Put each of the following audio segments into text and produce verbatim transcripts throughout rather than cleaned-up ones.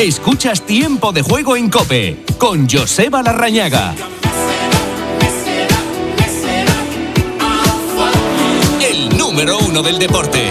Escuchas Tiempo de Juego en COPE con Joseba Larrañaga. El número uno del deporte.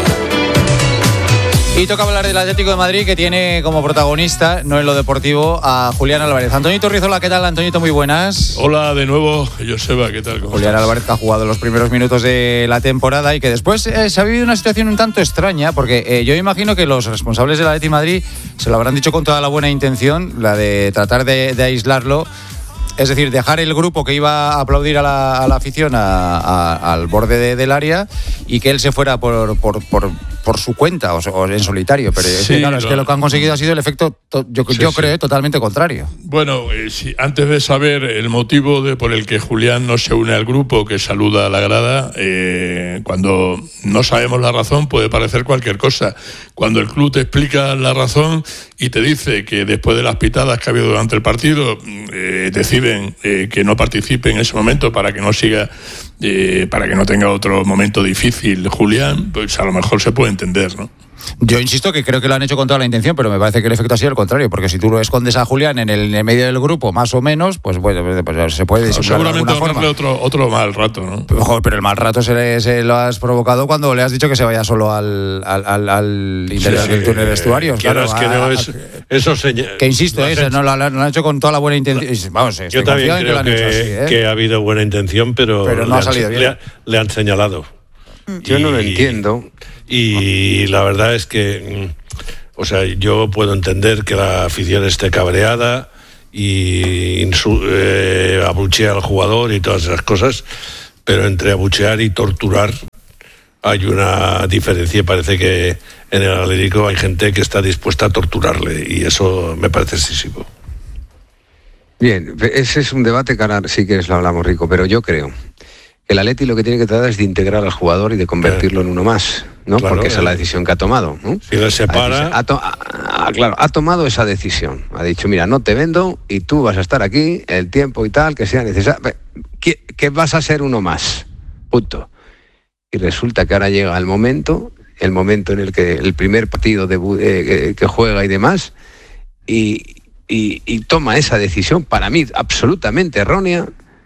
Y toca hablar del Atlético de Madrid, que tiene como protagonista, no en lo deportivo, a Julián Álvarez. Antoñito Rizola, ¿qué tal, Antoñito? Muy buenas. Hola de nuevo, Joseba, ¿qué tal? ¿Cómo Julián estás? Álvarez, que ha jugado los primeros minutos de la temporada y que después eh, se ha vivido una situación un tanto extraña, porque eh, yo imagino que los responsables del Atlético de Madrid se lo habrán dicho con toda la buena intención, la de tratar de, de aislarlo. Es decir, dejar el grupo que iba a aplaudir a la, a la afición a, a, al borde de, del área y que él se fuera por, por, por, por su cuenta o, o en solitario. Pero sí, es, que, claro, lo... es que lo que han conseguido ha sido el efecto, to, yo, sí, yo sí. creo, totalmente contrario. Bueno, eh, si, antes de saber el motivo de, por el que Julián no se une al grupo, que saluda a la grada, eh, cuando no sabemos la razón puede parecer cualquier cosa. Cuando el club te explica la razón y te dice que después de las pitadas que ha habido durante el partido, eh, decide Eh, que no participe en ese momento para que no siga, eh, para que no tenga otro momento difícil Julián, pues a lo mejor se puede entender, ¿no? Yo insisto que creo que lo han hecho con toda la intención, pero me parece que el efecto ha sido el contrario, porque si tú lo escondes a Julián en el, en el medio del grupo, más o menos, pues bueno, pues se puede disimular de alguna forma. Seguramente otro, otro mal rato, ¿no? Pero, pero el mal rato se, le, se lo has provocado cuando le has dicho que se vaya solo al, al, al, al interior sí, del túnel de vestuarios. Claro, es que no es, a, eso señal, que insisto, eso, no, lo, lo han hecho con toda la buena intención. Vamos, yo también creo que, lo han que, hecho así, ¿eh? que ha habido buena intención, pero, pero no le, ha salido han, bien. Le, ha, le han señalado. Yo y, no lo entiendo. Y la verdad es que, o sea, yo puedo entender que la afición esté cabreada y insu- eh, abuchea al jugador y todas esas cosas, pero entre abuchear y torturar hay una diferencia. Parece que en el Atlético hay gente que está dispuesta a torturarle y eso me parece excesivo. Bien, ese es un debate que ahora si quieres lo hablamos, Rico, pero yo creo que el Atleti lo que tiene que tratar es de integrar al jugador y de convertirlo en uno más, ¿no? Claro, porque esa es la decisión que ha tomado, ¿no? Si le separa... Ha, to- ha, claro, ha tomado esa decisión. Ha dicho, mira, no te vendo y tú vas a estar aquí el tiempo y tal que sea necesario. Que, que vas a ser uno más, punto. Y resulta que ahora llega el momento, el momento en el que el primer partido de, eh, que juega y demás, y, y, y toma esa decisión, para mí absolutamente errónea,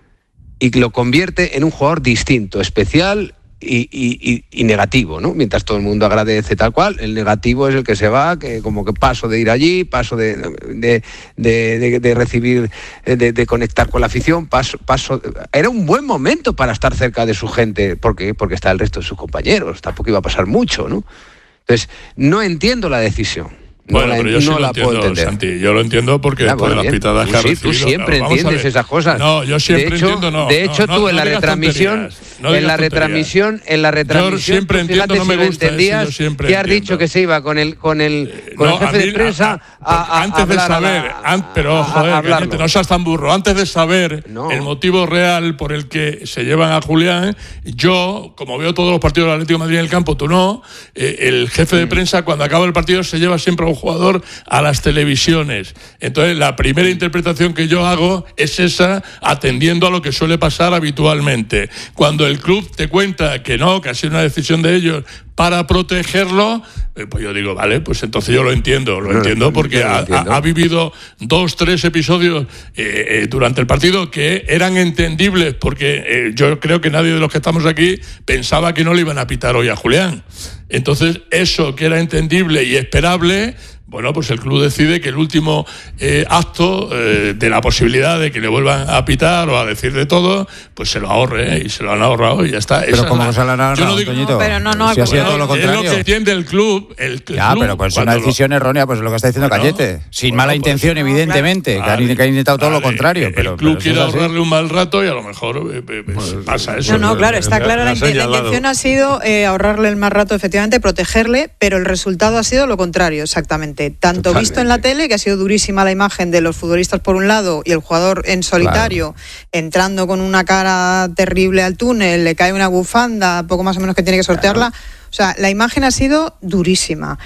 y lo convierte en un jugador distinto, especial y, y, y negativo, ¿no? Mientras todo el mundo agradece tal cual, el negativo es el que se va, que como que paso de ir allí, paso de, de, de, de, de recibir, de, de conectar con la afición, paso, paso... Era un buen momento para estar cerca de su gente, ¿por qué? Porque está el resto de sus compañeros, tampoco iba a pasar mucho, ¿no? Entonces, no entiendo la decisión. Bueno, no la, pero yo sí no lo la entiendo, puedo entender. Santi. Yo lo entiendo porque Ya, después bueno, de las pitadas tú que ha sí, recibido... Tú siempre no, entiendes esas cosas. No, yo siempre de hecho, entiendo, no. De hecho, no, tú no, en no la retransmisión... No en la retransmisión, en la retransmisión... Yo siempre entiendo, fíjate no me si lo gusta entendías, eso, yo siempre que has entiendo. dicho que se iba con el con el, con no, el jefe mí, de prensa a, a, a, a antes de saber, a, an, pero joder, cállate, no seas tan burro. Antes de saber no. el motivo real por el que se llevan a Julián, yo, como veo todos los partidos del Atlético de Madrid en el campo, tú no, eh, el jefe de prensa cuando acaba el partido se lleva siempre a un jugador a las televisiones. Entonces, la primera interpretación que yo hago es esa, atendiendo a lo que suele pasar habitualmente. Cuando el club te cuenta que no, que ha sido una decisión de ellos para protegerlo, eh, pues yo digo, vale, pues entonces yo lo entiendo, lo no, entiendo porque lo entiendo. Ha, ha vivido dos, tres episodios eh, eh, durante el partido que eran entendibles, porque eh, yo creo que nadie de los que estamos aquí pensaba que no le iban a pitar hoy a Julián. Entonces, eso que era entendible y esperable, bueno, pues el club decide que el último eh, acto eh, de la posibilidad de que le vuelvan a pitar o a decir de todo, pues se lo ahorre, ¿eh? Y se lo han ahorrado y ya está. Pero Esa como la, se lo han ahorrado, yo no digo, Toñito, pero no, no, si ha sido todo lo contrario. Es lo que entiende el club. El, el ya, club, pero pues es una decisión lo... errónea, pues es lo que está diciendo bueno, Cayete. Sin bueno, mala pues, intención, no, evidentemente, claro. que, han, que han intentado todo vale, lo contrario. El, pero, el club pero quiere es ahorrarle un mal rato y a lo mejor eh, eh, pues, pasa eso. No, no, claro, está clara la, la intención ha sido eh, ahorrarle el mal rato, efectivamente, protegerle, pero el resultado ha sido lo contrario, exactamente. Tanto Totalmente. Visto en la tele, que ha sido durísima la imagen de los futbolistas por un lado y el jugador en solitario, claro. entrando con una cara terrible al túnel, le cae una bufanda, poco más o menos que tiene que sortearla. Claro. O sea, la imagen ha sido durísima.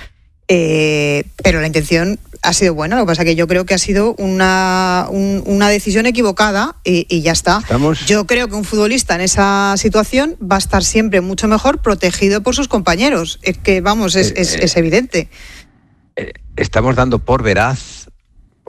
Eh, pero la intención ha sido buena, lo que pasa es que yo creo que ha sido una, un, una decisión equivocada y, y ya está. ¿Estamos? Yo creo que un futbolista en esa situación va a estar siempre mucho mejor protegido por sus compañeros. Es que, vamos, es, eh, es, es evidente. Eh, estamos dando por veraz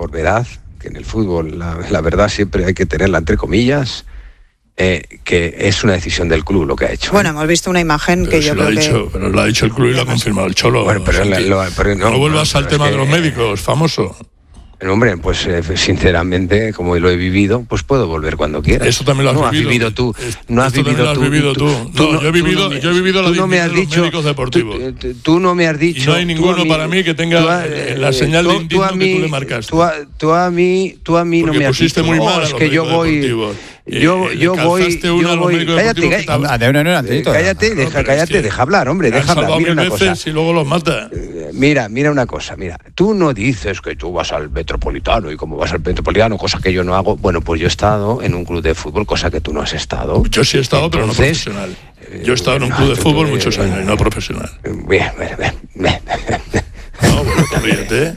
por verdad, que en el fútbol la, la verdad siempre hay que tenerla entre comillas, eh, que es una decisión del club lo que ha hecho. Bueno, hemos visto una imagen pero que yo lo creo ha dicho, que... Pero lo ha dicho el club y lo ha confirmado el Cholo. Bueno, pero, la, lo, pero no, no vuelvas no, al tema que, de los médicos, famoso. Hombre, pues eh, sinceramente, como lo he vivido, pues puedo volver cuando quiera. Eso también lo has no vivido. has vivido tú. No has Esto vivido, lo has tú, vivido tú. tú. No, no, yo he vivido, no me, yo he vivido la dignidad no de los dicho, médicos deportivos. Tú, tú no me has dicho. Y no hay ninguno mí, para mí que tenga a, eh, la señal de indigno que tú le marcaste. Tú a, tú a mí, tú a mí Porque no me has pusiste dicho. muy mal oh, es que yo voy. Yo, eh, yo voy, yo voy. Cállate, cállate, cállate, deja, cállate, deja hablar, hombre, deja hablar. Mira una cosa. Y luego los mata. Mira, mira una cosa, mira. Tú no dices que tú vas al Metropolitano y como vas al Metropolitano, cosa que yo no hago. Bueno, pues yo he estado en un club de fútbol, cosa que tú no has estado. Yo sí he estado, entonces, pero no profesional. Yo he estado en un club de fútbol muchos años y no profesional. Bien, bien, bien. No, bueno, ríete.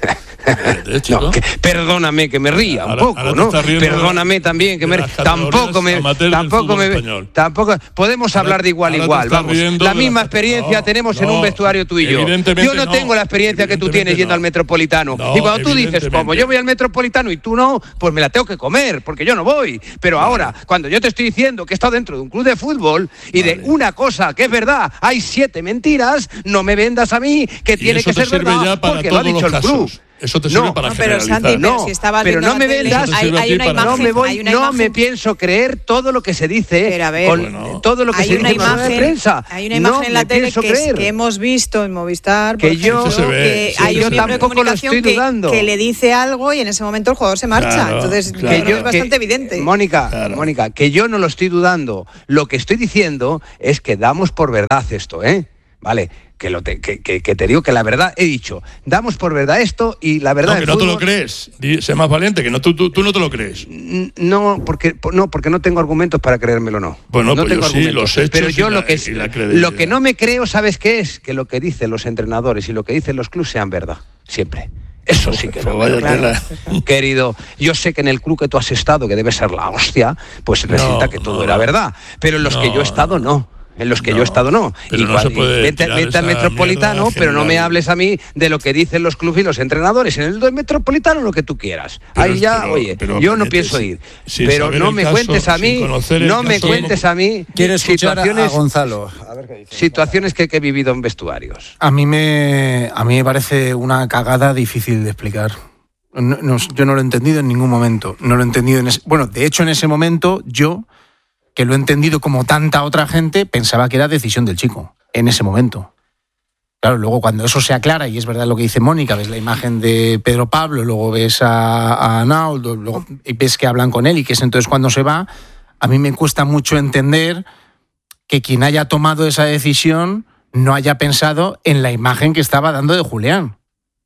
No, que, perdóname que me ría ahora, un poco, ¿no? Perdóname también que me tampoco me tampoco me tampoco podemos ahora, hablar de igual a igual, vamos. La misma la... experiencia no, tenemos no, en un vestuario tú y yo. Yo no, no tengo la experiencia que tú tienes yendo no. al Metropolitano. No, y cuando tú dices, como yo voy al Metropolitano y tú no, pues me la tengo que comer, porque yo no voy. Pero vale. ahora, cuando yo te estoy diciendo que he estado dentro de un club de fútbol y vale. de una cosa que es verdad, hay siete mentiras, no me vendas a mí que tiene que ser verdad porque lo ha dicho el club. Eso te sirve no, para no, pero generalizar. Santi, pero no, si estaba pero no me vendas, hay, hay una imagen, no me voy, hay una no imagen. me pienso creer todo lo que se dice, pero a ver, con bueno, todo lo que se dice en la prensa. Hay una imagen no en la tele que, es, que hemos visto en Movistar, por que ejemplo, yo, que sí, hay yo un miembro de comunicación que, que le dice algo y en ese momento el jugador se marcha. Claro, Entonces, claro. que yo, es bastante que, evidente. Mónica, claro. Mónica, que yo no lo estoy dudando. Lo que estoy diciendo es que damos por verdad esto, ¿eh? Vale. Que, lo te, que, que, que te digo que la verdad he dicho, damos por verdad esto y la verdad. No, que no fútbol, te lo crees. Sé más valiente, que no, tú, tú, tú no te lo crees. No, porque no, porque no tengo argumentos para creérmelo, no. Bueno, no pues tengo yo argumentos. Sí, los hechos pero yo y lo la, que es, lo que no me creo, ¿sabes qué es? Que lo que dicen los entrenadores y lo que dicen los clubes sean verdad, siempre. Eso sí que no. Vaya claro. Querido, yo sé que en el club que tú has estado, que debe ser la hostia, pues resulta no, que todo no, era verdad. Pero en los no, que yo he estado, no. En los que no, yo he estado no. Pero y no se puede vete, vete al Metropolitano, pero no me hables a mí de lo que dicen los clubes y los entrenadores. En el del Metropolitano lo que tú quieras. Pero, Ahí ya, pero, oye, pero, yo no pienso ir. Pero no me caso, cuentes a mí, no me cuentes a mí Quiero escuchar situaciones, a Gonzalo. A ver qué dice. Situaciones que, que he vivido en vestuarios. A mí me, a mí me parece una cagada difícil de explicar. No, no, yo no lo he entendido en ningún momento. No lo he entendido en ese, bueno, de hecho en ese momento yo, que lo he entendido como tanta otra gente, pensaba que era decisión del chico, en ese momento. Claro, luego cuando eso se aclara, y es verdad lo que dice Mónica, ves la imagen de Pedro Pablo, luego ves a, a Arnaldo, luego ves que hablan con él, y que es entonces cuando se va, a mí me cuesta mucho entender que quien haya tomado esa decisión no haya pensado en la imagen que estaba dando de Julián.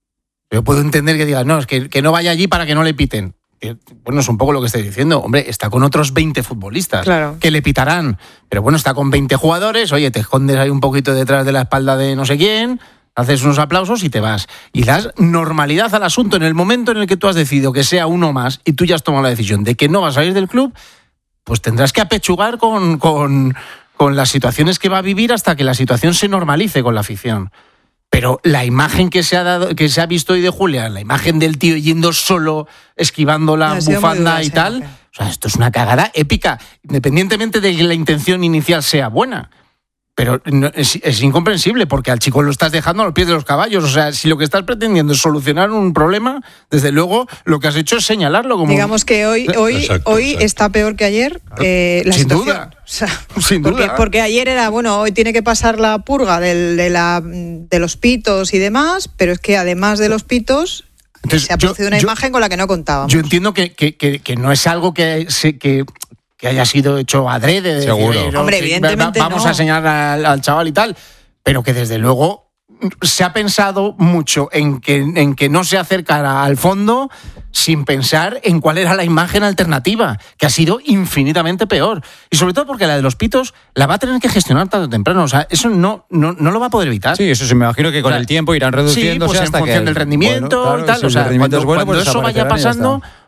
Yo puedo entender que digas, no, es que, que no vaya allí para que no le piten. Bueno, es un poco lo que estoy diciendo. Hombre, está con otros veinte futbolistas claro. que le pitarán. Pero bueno, está con veinte jugadores. Oye, te escondes ahí un poquito detrás de la espalda de no sé quién, haces unos aplausos y te vas. Y das normalidad al asunto. En el momento en el que tú has decidido que sea uno más y tú ya has tomado la decisión de que no vas a salir del club, pues tendrás que apechugar con, con, con las situaciones que va a vivir hasta que la situación se normalice con la afición. Pero la imagen que se ha dado, que se ha visto hoy de Julián, la imagen del tío yendo solo, esquivando la bufanda y tal, o sea, esto es una cagada épica, independientemente de que la intención inicial sea buena. Pero no, es, es incomprensible, porque al chico lo estás dejando a los pies de los caballos. O sea, si lo que estás pretendiendo es solucionar un problema, desde luego lo que has hecho es señalarlo como... Digamos que hoy, hoy, exacto, hoy exacto. está peor que ayer. Eh, la Sin situación. duda. O sea, Sin porque, duda. porque ayer era, bueno, hoy tiene que pasar la purga del, de, la, de los pitos y demás, pero es que además de los pitos... Entonces, se ha producido yo, una yo, imagen con la que no contábamos. Yo entiendo que, que, que, que no es algo que... Se, que que haya sido hecho adrede. De Seguro. Decir, Hombre, evidentemente vamos no. a enseñar al, al chaval y tal, pero que desde luego se ha pensado mucho en que, en que no se acercara al fondo sin pensar en cuál era la imagen alternativa, que ha sido infinitamente peor. Y sobre todo porque la de los pitos la va a tener que gestionar tarde o temprano. O sea, eso no, no, no lo va a poder evitar. Sí, eso sí, me imagino que con o sea, el tiempo irán reduciéndose sí, pues hasta en función que, del rendimiento bueno, claro, y tal. Si o sea, el rendimiento cuando, es bueno, cuando pues eso vaya pasando,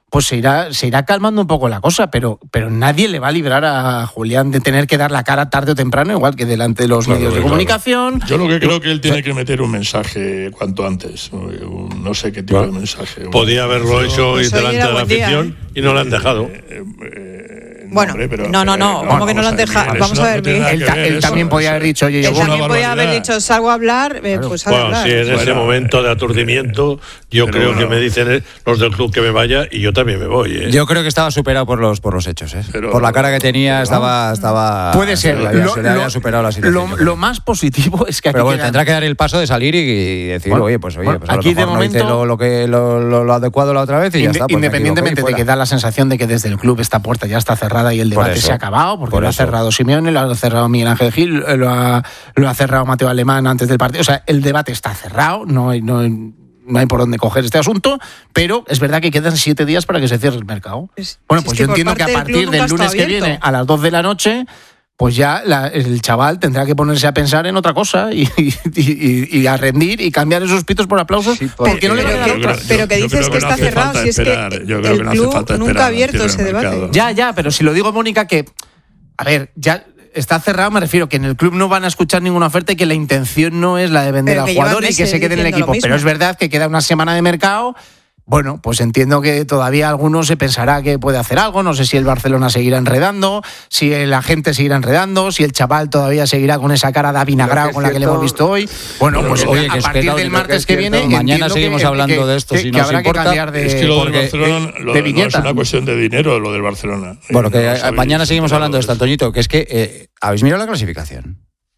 pues se irá, se irá calmando un poco la cosa, pero, pero nadie le va a librar a Julián de tener que dar la cara tarde o temprano, igual que delante de los claro, medios de claro. comunicación. Yo lo que creo que él tiene que meter un mensaje cuanto antes, un, no sé qué tipo bueno, de mensaje. Podía haberlo hecho pues delante de la afición día, ¿eh? Y no lo han dejado. Eh, eh, bueno, hombre, pero, no, no, no, eh, ¿cómo que no lo han dejado? Vamos a ver, no él, él eso, también podía haber dicho, oye, él también podía haber dicho, salgo a hablar, eh, claro. pues salgo bueno, a hablar. Sí, en bueno, ese momento de aturdimiento, yo creo bueno. que me dicen los del club que me vaya y yo también me voy. ¿eh? Yo creo que estaba superado por los por los hechos, ¿eh? Pero, por la cara que tenía, pero, estaba, estaba. Puede ser. Se le había, lo, se le había superado la situación. Lo, lo más positivo es que aquí pero bueno, quedan... tendrá que dar el paso de salir y, y decir, bueno, oye, pues oye, bueno, pues a aquí lo mejor de momento no hice lo, lo que lo, lo, lo adecuado la otra vez y inde, ya está. Pues independientemente de que da la sensación de que desde el club esta puerta ya está cerrada y el debate se ha acabado, porque por lo eso. ha cerrado Simeone, lo ha cerrado Miguel Ángel Gil, lo ha, lo ha cerrado Mateo Alemán antes del partido. O sea, el debate está cerrado, no hay, no hay, no hay por dónde coger este asunto, pero es verdad que quedan siete días para que se cierre el mercado. Es, bueno, pues es yo entiendo que a partir del, del lunes que viene, a las dos de la noche, pues ya la, el chaval tendrá que ponerse a pensar en otra cosa y, y, y, y a rendir y cambiar esos pitos por aplausos, sí, porque, porque no le va a dar otra. Pero que dices que, que no está cerrado, si es esperar, que el que no club nunca ha abierto ese debate. Ya, ya, pero si lo digo, Mónica, que, a ver, ya... está cerrado, me refiero que en el club no van a escuchar ninguna oferta y que la intención no es la de vender al jugador y que se quede en el equipo. Pero es verdad que queda una semana de mercado. Bueno, pues entiendo que todavía alguno se pensará que puede hacer algo. No sé si el Barcelona seguirá enredando, si el agente seguirá enredando, si el chaval todavía seguirá con esa cara de avinagrado con la que le hemos visto hoy. Bueno, pues oye, a partir del martes que viene, mañana seguimos hablando de esto. Si que habrá que cambiar de, es que lo del Barcelona lo, de viñeta. No es una cuestión de dinero, lo del Barcelona. Bueno, que mañana seguimos hablando de esto, Antoñito, que es que eh, habéis mirado la clasificación.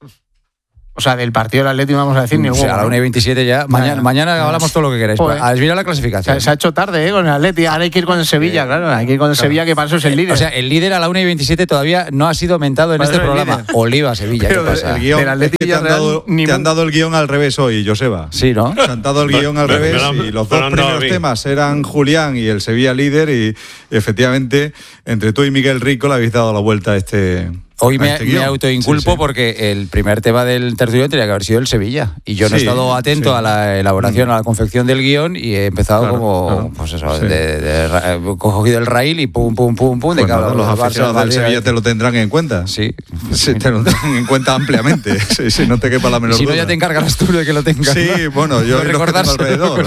O sea, del partido del Atlético vamos a decir ni o huevo. sea, a la una y veintisiete ya. Mañana, mañana ya. hablamos todo lo que queráis. Pues, habéis mirado la clasificación. Se ha hecho tarde, ¿eh? Con el Atlético. Ahora hay que ir con el Sevilla, claro. Hay que ir con el claro. Sevilla, que para eso es el líder. O sea, el líder a la una y veintisiete todavía no ha sido aumentado en para este programa. Oliva, Sevilla. Pero ¿qué pasa? El guión, del Atlético es que te, han dado, ni te han dado el guión al revés hoy, Joseba. Sí, ¿no? Te han dado el guión al revés y los dos primeros temas eran Julián y el Sevilla líder y efectivamente entre tú y Miguel Rico le habéis dado la vuelta a este... Hoy me, me autoinculpo sí, sí. porque el primer tema del tertulión tenía que haber sido el Sevilla. Y yo no sí, he estado atento sí. a la elaboración, a la confección del guión y he empezado claro, como, claro. pues eso, sí. de, de, de, de, cogido el rail y pum, pum, pum, pum. Pues de nada, los aficionados del Sevilla te lo tendrán en cuenta. Sí. sí te lo tendrán en cuenta ampliamente. Sí, sí, no te quepa la menor si duda. Si no, ya te encargarás tú de que lo tengas. Sí, ¿no? Bueno, yo lo que tengo alrededor.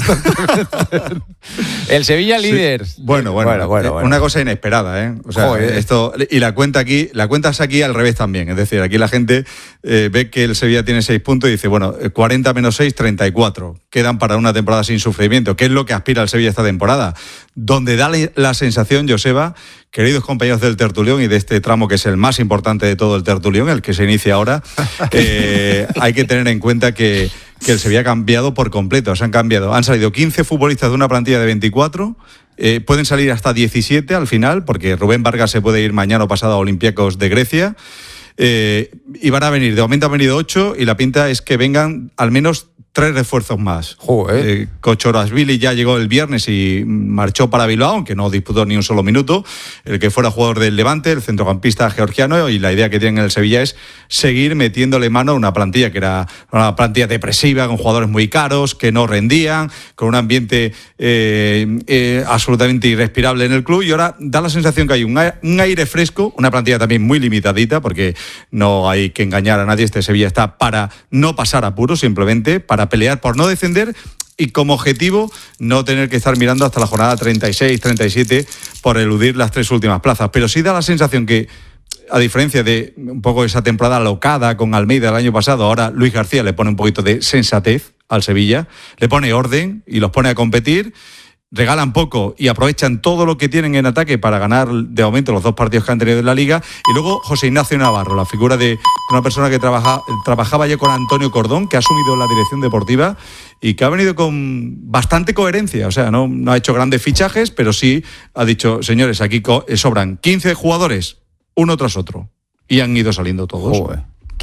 El Sevilla líder. Sí. Bueno, bueno, bueno, bueno, bueno. Una cosa inesperada, ¿eh? O sea, Joder. esto y la cuenta aquí, la cuenta es aquí al revés también. Es decir, aquí la gente eh, ve que el Sevilla tiene seis puntos y dice, bueno, cuarenta menos seis, treinta y cuatro. Quedan para una temporada sin sufrimiento. ¿Qué es lo que aspira el Sevilla esta temporada? Donde da la sensación, Joseba, queridos compañeros del tertulión y de este tramo que es el más importante de todo el tertulión, el que se inicia ahora, eh, hay que tener en cuenta que, que el Sevilla ha cambiado por completo. Se han cambiado. Han salido quince futbolistas de una plantilla de veinticuatro. Eh, pueden salir hasta diecisiete al final, porque Rubén Vargas se puede ir mañana o pasado a Olympiacos de Grecia. Eh, y van a venir, de momento han venido ocho y la pinta es que vengan al menos tres refuerzos más. Joder. Eh, Kochorashvili ya llegó el viernes y marchó para Bilbao, aunque no disputó ni un solo minuto. El que fuera jugador del Levante, el centrocampista georgiano, y la idea que tienen en el Sevilla es seguir metiéndole mano a una plantilla que era una plantilla depresiva, con jugadores muy caros, que no rendían, con un ambiente eh, eh, absolutamente irrespirable en el club, y ahora da la sensación que hay un, un aire fresco, una plantilla también muy limitadita, porque no hay que engañar a nadie, este Sevilla está para no pasar apuros, simplemente para pelear por no descender y como objetivo no tener que estar mirando hasta la jornada treinta y seis, treinta y siete por eludir las tres últimas plazas. Pero sí da la sensación que, a diferencia de un poco esa temporada locada con Almeida el año pasado, ahora Luis García le pone un poquito de sensatez al Sevilla, le pone orden y los pone a competir. Regalan poco y aprovechan todo lo que tienen en ataque para ganar de momento los dos partidos que han tenido en la Liga. Y luego José Ignacio Navarro, la figura de una persona que trabaja, trabajaba ya con Antonio Cordón, que ha asumido la dirección deportiva y que ha venido con bastante coherencia. O sea, no, no ha hecho grandes fichajes, pero sí ha dicho, señores, aquí sobran quince jugadores, uno tras otro. Y han ido saliendo todos. Joder.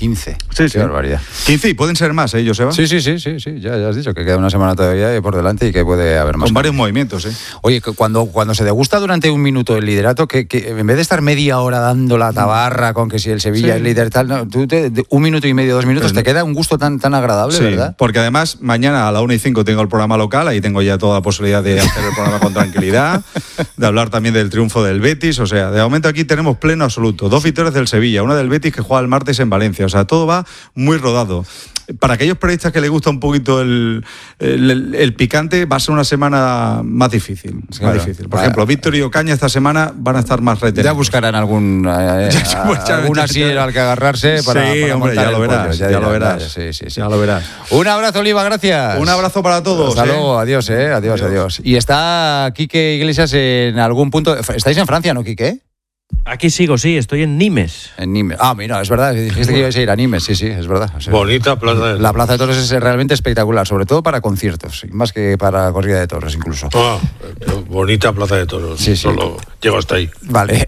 quince. Sí, sí. Qué barbaridad. quince y pueden ser más, ¿eh, Joseba? Sí, sí, sí, sí, sí. Ya, ya has dicho que queda una semana todavía por delante y que puede haber más. Con varios movimientos, ¿eh? Oye, cuando, cuando se degusta durante un minuto el liderato, que, que en vez de estar media hora dando la tabarra con que si el Sevilla sí. es líder tal, no, tú te, de un minuto y medio, dos minutos, Pero, te queda un gusto tan, tan agradable, sí, ¿verdad? Porque además mañana a la una y cinco tengo el programa local, ahí tengo ya toda la posibilidad de hacer el programa con tranquilidad, de hablar también del triunfo del Betis, o sea, de momento aquí tenemos pleno absoluto. Dos victorias del Sevilla, una del Betis que juega el martes en Valencia, o sea, todo va muy rodado. Para aquellos periodistas que les gusta un poquito el, el, el picante, va a ser una semana más difícil. Claro. Más difícil. Por vale. ejemplo, Víctor y Ocaña esta semana van a estar más retenidos. Ya buscarán algún eh, alguna sierra al que agarrarse para, sí, para hombre, ya lo verás, pollo, ya, ya lo verás. Sí, sí, sí. Ya lo verás. Un abrazo, Oliva, gracias. Un abrazo para todos. Hasta ¿eh? luego, adiós, eh, adiós, adiós, adiós. Y está Quique Iglesias en algún punto. ¿Estáis en Francia, no, Quique? Aquí sigo, sí, estoy en Nimes. En Nimes. Ah, mira, es verdad, dijiste que ibas a ir a Nimes, sí, sí, es verdad. O sea, bonita plaza de toros. La plaza de toros es realmente espectacular, sobre todo para conciertos, más que para corrida de toros incluso. Ah, bonita plaza de toros, sí, sí. Solo llego hasta ahí. Vale.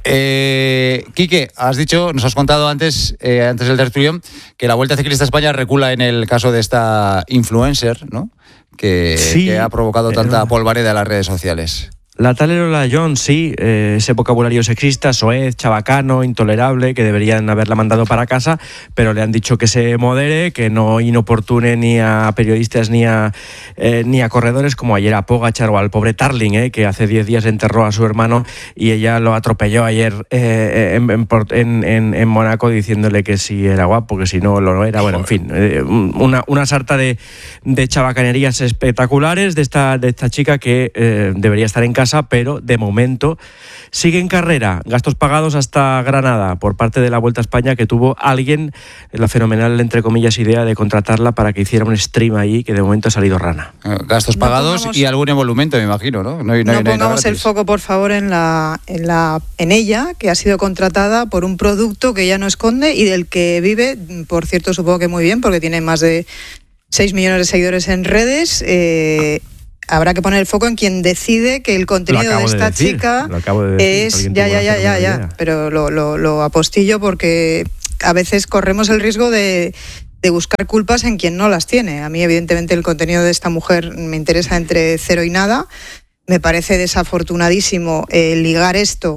Eh, Quique, has dicho, nos has contado antes, eh, antes del tertulión, que la Vuelta Ciclista a España recula en el caso de esta influencer, ¿no? Que, sí, que ha provocado tanta pero... polvareda en las redes sociales. La tal Lola Jones, sí, eh, ese vocabulario sexista, soez, chabacano, intolerable, que deberían haberla mandado para casa, pero le han dicho que se modere, que no inoportune ni a periodistas ni a, eh, ni a corredores, como ayer a Pogačar o al pobre Tarling, eh, que hace diez días enterró a su hermano y ella lo atropelló ayer eh, en, en, en, en Mónaco diciéndole que si era guapo, que si no lo era. Bueno, en fin, eh, una, una sarta de, de chabacanerías espectaculares de esta, de esta chica que eh, debería estar en casa, pero de momento sigue en carrera, gastos pagados hasta Granada por parte de la Vuelta a España, que tuvo alguien la fenomenal, entre comillas, idea de contratarla para que hiciera un stream ahí, que de momento ha salido rana. Gastos pagados no pongamos, y algún emolumento, me imagino, ¿no? No, hay, no, no hay, pongamos el foco, por favor, en la, en la en ella, que ha sido contratada por un producto que ella no esconde y del que vive, por cierto, supongo que muy bien, porque tiene más de seis millones de seguidores en redes. Eh, Habrá que poner el foco en quien decide que el contenido de esta de decir, chica de es... Ya, ya, ya, ya, ya. Pero lo, lo, lo apostillo porque a veces corremos el riesgo de, de buscar culpas en quien no las tiene. A mí, evidentemente, el contenido de esta mujer me interesa entre cero y nada. Me parece desafortunadísimo eh, ligar esto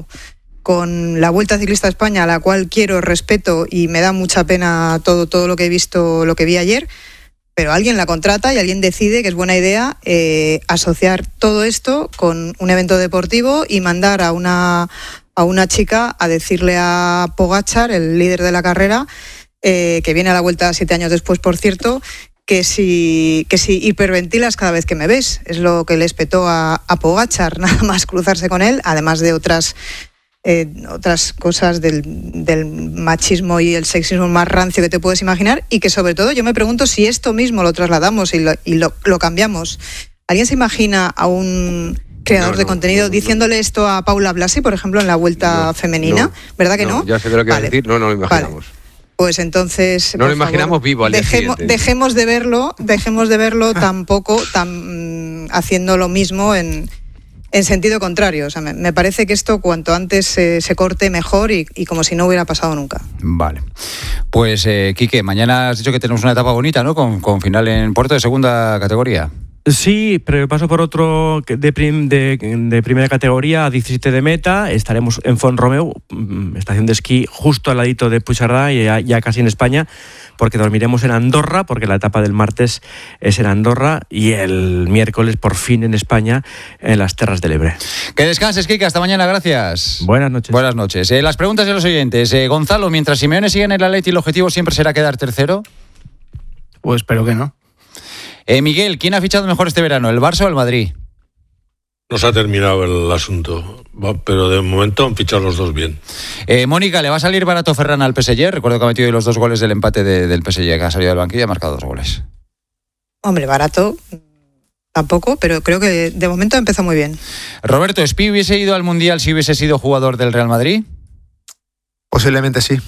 con la Vuelta Ciclista a España, a la cual quiero, respeto y me da mucha pena todo, todo lo que he visto, lo que vi ayer. Pero alguien la contrata y alguien decide que es buena idea eh, asociar todo esto con un evento deportivo y mandar a una, a una chica a decirle a Pogačar, el líder de la carrera, eh, que viene a la Vuelta siete años después, por cierto, que si, que si hiperventilas cada vez que me ves. Es lo que le espetó a, a Pogačar, nada más cruzarse con él, además de otras... Eh, otras cosas del, del machismo y el sexismo más rancio que te puedes imaginar, y que sobre todo yo me pregunto si esto mismo lo trasladamos y lo, y lo, lo cambiamos. ¿Alguien se imagina a un creador no, no, de contenido no, no, diciéndole esto a Paula Blasi, por ejemplo, en la Vuelta no, femenina? No, ¿Verdad que no? no? Ya sé de lo que vale. a decir, no, no lo imaginamos. Vale. Pues entonces, no lo imaginamos favor, vivo al día dejemos, siguiente. dejemos de verlo, dejemos de verlo tampoco tan, haciendo lo mismo en En sentido contrario, o sea, me, me parece que esto cuanto antes se, se corte mejor y, y como si no hubiera pasado nunca. Vale. Pues, eh, Quique, mañana has dicho que tenemos una etapa bonita, ¿no? Con, con final en Puerto de segunda categoría. Sí, pero paso por otro de, prim, de, de primera categoría, a diecisiete de meta. Estaremos en Font-Romeu, estación de esquí justo al ladito de Puigcerdà, ya, ya casi en España, porque dormiremos en Andorra, porque la etapa del martes es en Andorra y el miércoles por fin en España, en las Terras del Ebre. Que descanses, Kike, hasta mañana, gracias. Buenas noches. Buenas noches. Eh, las preguntas de los oyentes. Eh, Gonzalo, mientras Simeone siga en el Atleti, ¿el objetivo siempre será quedar tercero? Pues espero que no. Eh, Miguel, ¿quién ha fichado mejor este verano, el Barça o el Madrid? No se ha terminado el asunto, pero de momento han fichado los dos bien. Eh, Mónica, ¿le va a salir barato Ferran al P S G? Recuerdo que ha metido los dos goles del empate de, del P S G, que ha salido del banquillo y ha marcado dos goles. Hombre, barato tampoco, pero creo que de momento ha empezado muy bien. Roberto, ¿Espi hubiese ido al Mundial si hubiese sido jugador del Real Madrid? Posiblemente sí.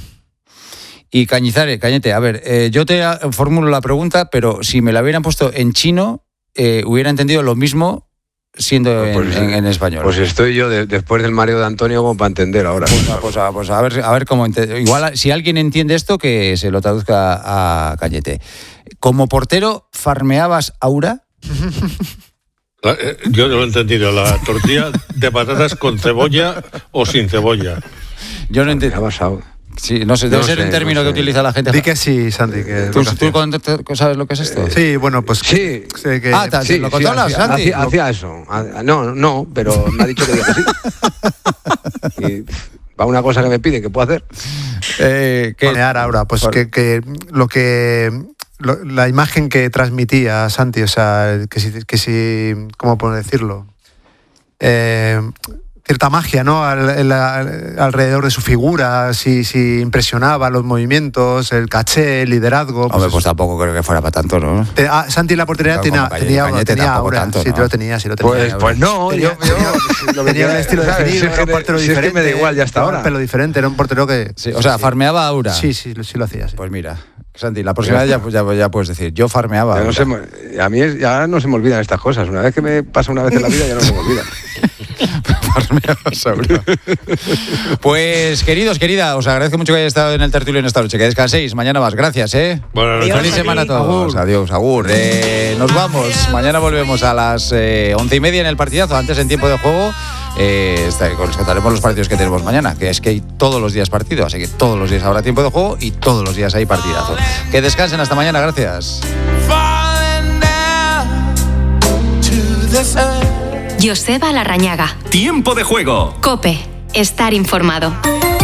Y Cañizares, Cañete, a ver, eh, yo te formulo la pregunta, pero si me la hubieran puesto en chino, eh, hubiera entendido lo mismo siendo en, pues, en, en español. Pues estoy yo de, después del mareo de Antonio como para entender ahora. Pues, pues, a, pues a ver, a ver cómo ente- igual si alguien entiende esto que se lo traduzca a Cañete. Como portero farmeabas aura. La, eh, yo no lo he entendido. La tortilla de patatas con cebolla o sin cebolla. Yo no entiendo. Sí, no sé, debe No ser sé, un término no que sé. utiliza la gente. Di que sí, Santi. Que ¿Tú, lo que tú hacía. con- sabes lo que es esto? Sí, bueno, pues sí. sé que- Ah, ¿te- Sí, lo sí, contabas, hacía, Santi? hacía, hacía eso. Ah, No, no, pero me ha dicho que diga que sí. Y va una cosa que me piden que puedo hacer. Eh, ¿qué? Farmear ahora, pues que, que lo que lo- la imagen que transmitía Santi, o sea, que si, que si ¿cómo puedo decirlo? Eh, cierta magia, ¿no? Al, el- al- alrededor de su figura, si, si impresionaba los movimientos, el caché, el liderazgo. Hombre, pues, pues tampoco creo que fuera para tanto, ¿no? Te, ah, Santi en la portería Claro, tenía, como Cañete, tenía, Cañete tenía tampoco aura, tanto, sí, ¿no? te lo tenía, sí lo tenía. Pues, pues no, tenía, yo, yo lo que tenía un quiera, estilo ¿sabes? definido, Si es era un que- portero si es que diferente. me da igual ya hasta llevaba ahora. el pelo diferente, era un portero que... Sí, o sea, farmeaba aura. Sí, sí, sí lo hacía, sí. Pues mira, Santi, la próxima vez ya, ya, ya puedes decir, yo farmeaba Ya no aura. se me- a mí es- ya no se me olvidan estas cosas. Una vez que me pasa una vez en la vida ya no se me olvidan. Farmeabas aura. Pues, queridos, querida, os agradezco mucho que hayáis estado en el tertulio en esta noche. Que descanséis. Mañana más. Gracias, ¿eh? Buenas noches. Feliz semana a todos. Adiós, agur. Eh, nos vamos. Mañana volvemos a las eh, once y media en el partidazo. Antes, en tiempo de juego, eh, está- os contaremos los partidos que tenemos mañana. Que es que hay todos los días partido. Así que todos los días habrá tiempo de juego y todos los días hay partidazo. Que descansen. Hasta mañana. Gracias. Joseba Larrañaga. Tiempo de juego. COPE. Estar informado.